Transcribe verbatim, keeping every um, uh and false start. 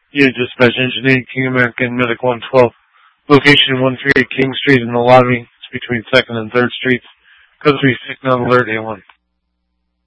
Yeah, dispatch engineer, King American Medic one twelve. Location one three eight King Street in the lobby. It's between second and third Streets. Code three six nine alert A one.